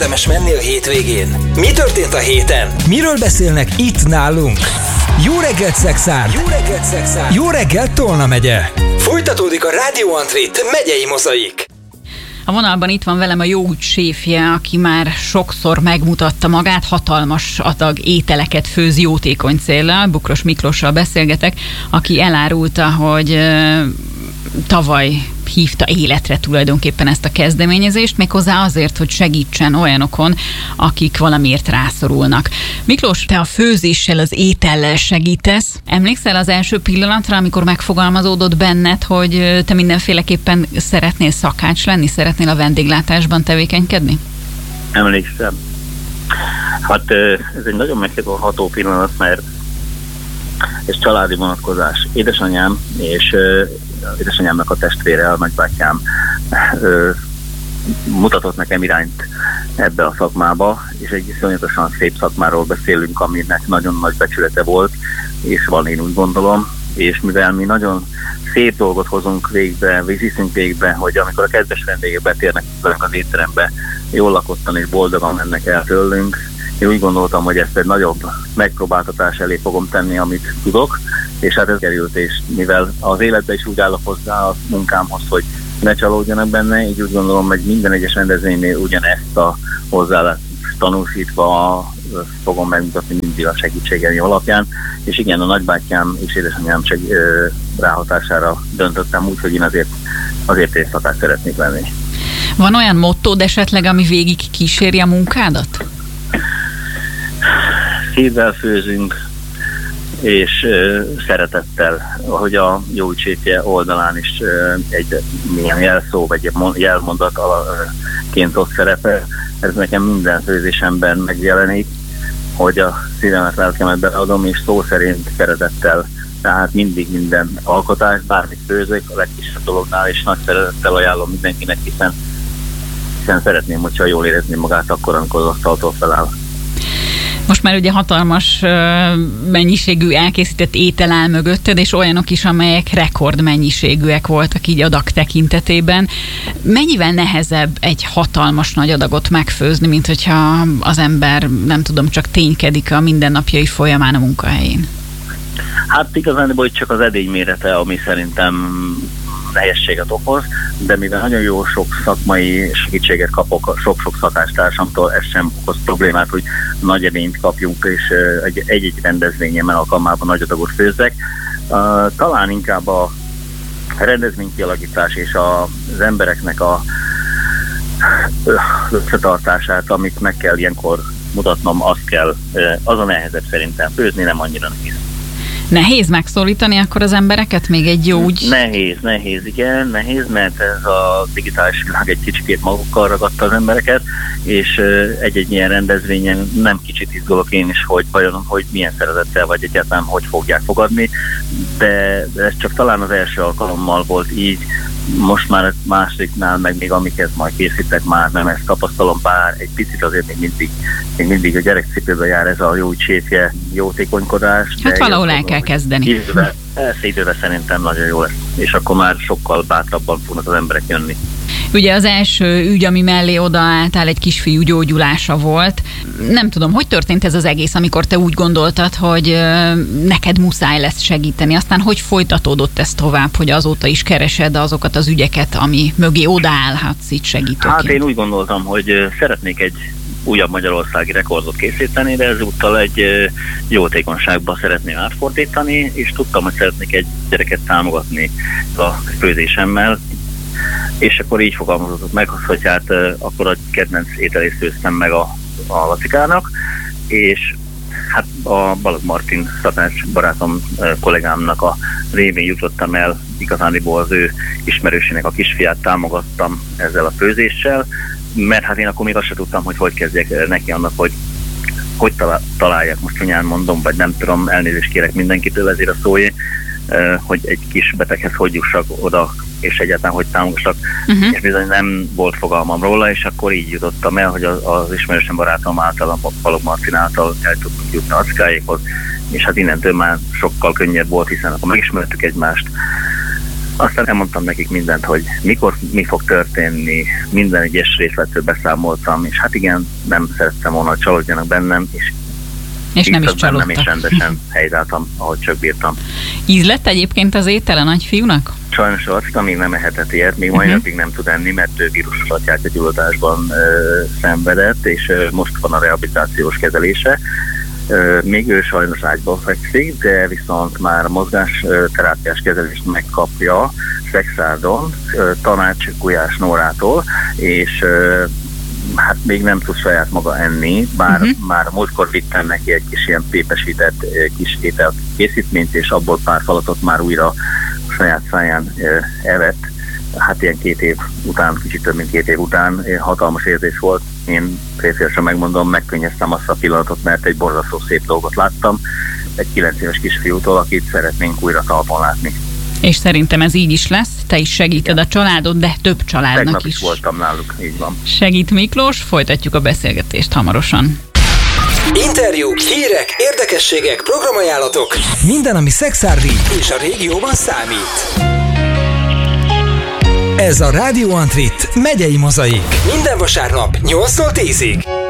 érdemes menni a hétvégén? Mi történt a héten? Miről beszélnek itt nálunk? Jó reggelt, Szexárd! Jó reggelt, Szexárd! Jó reggelt, Tolna megye! Folytatódik a Rádió Antrit megyei mozaik. A vonalban itt van velem a Jó Út séfje, aki már sokszor megmutatta magát, hatalmas adag ételeket főz jótékony céllal. Bukros Miklossal beszélgetek, aki elárulta, hogy tavaly hívta életre tulajdonképpen ezt a kezdeményezést, méghozzá azért, hogy segítsen olyanokon, akik valamiért rászorulnak. Miklós, te a főzéssel, az étellel segítesz. Emlékszel az első pillanatra, amikor megfogalmazódott benned, hogy te mindenféleképpen szeretnél szakács lenni, szeretnél a vendéglátásban tevékenykedni? Emlékszem. Hát ez egy nagyon megható pillanat, mert ez családi vonatkozás. Édesanyám és édesanyámnak a testvére, a nagybátyám mutatott nekem irányt ebbe a szakmába, és egy iszonyatosan szép szakmáról beszélünk, aminek nagyon nagy becsülete volt, és van, én úgy gondolom, és mivel mi nagyon szép dolgot hozunk végbe, viszünk végbe, hogy amikor a kedves vendégek betérnek az étterembe, jól lakottan és boldogan mennek el tőlünk, én úgy gondoltam, hogy ezt egy nagyobb megpróbáltatás elé fogom tenni, amit tudok, és hát ez került, és mivel az életbe is úgy állok hozzá a munkámhoz, hogy ne csalódjanak benne, így úgy gondolom, hogy minden egyes rendezvénynél ugyanezt a hozzáállást tanúsítva fogom megmutatni mindig a segítségem alapján, és igen, a nagybátyám és édesanyám ráhatására döntöttem úgy, hogy én azért éjszakát szeretnék lenni. Van olyan mottód esetleg, ami végig kíséri a munkádat? Szívvel főzünk, és szeretettel, ahogy a Jó Út séfje oldalán is egy milyen jelszó, vagy egy jelmondatként ott szerepel. Ez nekem minden főzésemben megjelenik, hogy a szívemet, lelkemet beadom, és szó szerint szeretettel, tehát mindig minden alkotás, bármit főzök, a legkisebb dolognál, és nagy szeretettel ajánlom mindenkinek, hiszen szeretném, hogyha jól érezni magát akkor, amikor az asztaltól feláll. Most már ugye hatalmas mennyiségű elkészített étel áll mögötted, és olyanok is, amelyek rekordmennyiségűek voltak így adag tekintetében. Mennyivel nehezebb egy hatalmas nagy adagot megfőzni, mint hogyha az ember, nem tudom, csak ténykedik a mindennapjai folyamán a munkahelyén? Hát igazán, hogy csak az edény mérete, ami szerintem nehézséget okoz, de mivel nagyon jó sok szakmai segítséget kapok sok-sok szakástársamtól, ez sem okoz problémát, hogy nagy edényt kapjunk, és egy-egy rendezvényen alkalmában nagy adagot főzzek. Talán inkább a rendezvénykialakítás és az embereknek a összetartását, amit meg kell ilyenkor mutatnom, az a nehezebb szerintem. Főzni nem annyira nehéz. Nehéz megszólítani akkor az embereket? Még egy jó úgy... Nehéz, mert ez a digitális világ egy kicsit magukkal ragadta az embereket, és egy-egy ilyen rendezvényen nem kicsit izgulok én is, hogy vajon, hogy milyen szeretettel, vagy egyáltalán hogy fogják fogadni, de ez csak talán az első alkalommal volt így, most már másodiknál, meg még amiket majd készítek, már nem ezt tapasztalom, bár egy picit azért még mindig a gyerekcipőbe jár ez a Jó Út séfje jótékonykodás. Hát valahol el kell kezdeni. Idővel szerintem nagyon jó lesz, és akkor már sokkal bátrabban fognak az emberek jönni. Ugye az első ügy, ami mellé odaálltál, egy kisfiú gyógyulása volt. Nem tudom, hogy történt ez az egész, amikor te úgy gondoltad, hogy neked muszáj lesz segíteni. Aztán hogy folytatódott ez tovább, hogy azóta is keresed azokat az ügyeket, ami mögé odaállhatsz itt segítőként? Hát én úgy gondoltam, hogy szeretnék egy újabb magyarországi rekordot készíteni, de ezúttal egy jótékonyságba szeretném átfordítani, és tudtam, hogy szeretnék egy gyereket támogatni a főzésemmel, és akkor így fogalmazottuk meg, hogy hát akkor a kedvenc ételét főztem meg a Lacikának, és hát a Balogh Martin szakács barátom, kollégámnak a révén jutottam el, igazániból az ő ismerősének a kisfiát támogattam ezzel a főzéssel, mert hát én akkor még azt sem tudtam, hogy kezdjek neki annak, hogy találják, most csúnyán mondom, vagy nem tudom, elnézést kérek mindenkitől ezért a szóért, hogy egy kis beteghez hogy jussak oda, és egyáltalán hogy támogassak, és bizony nem volt fogalmam róla, és akkor így jutottam el, hogy az ismerősen barátom által, a Balogh Martin által el tudtunk jutni a Lacikáékhoz, és hát innentől már sokkal könnyebb volt, hiszen akkor megismertük egymást, Aztán elmondtam nekik mindent, hogy mikor mi fog történni, minden egyes részletről beszámoltam, és hát igen, nem szerettem volna, hogy csalódjanak bennem, és nem is csalódtak. Nem is rendesen helyzáltam, ahogy csak bírtam. Íz lett egyébként az étel a nagyfiúnak? Sajnos azt, még nem ehetett ilyet, még mai napig nem tud enni, mert ő vírusos atyátegyulladásban szenvedett, és most van a rehabilitációs kezelése. Még ő sajnos ágyban fekszik, de viszont már a mozgásterápiás kezelést megkapja Szexárdon, tanács Gulyás Nórától, és hát még nem tud saját maga enni, bár már múltkor vittem neki egy kis ilyen pépesített kis ételkészítményt, és abból pár falatot már újra a saját száján evett. Hát ilyen 2 év után, kicsit több mint 2 év után hatalmas érzés volt. Én félfélesen megmondom, megkönnyeztem azt a pillanatot, mert egy borzasztó szép dolgot láttam egy 9 éves kisfiútól, akit szeretnénk újra talpon látni. És szerintem ez így is lesz, te is segíted a családod, de több családnak Tegnap is. voltam náluk, így van. Segít Miklós, folytatjuk a beszélgetést hamarosan. Interjúk, hírek, érdekességek, programajánlatok. Minden, ami Szexárdi és a régióban számít. Ez a Radio Antrit megyei mozaik. Minden vasárnap 8-tól 10-ig.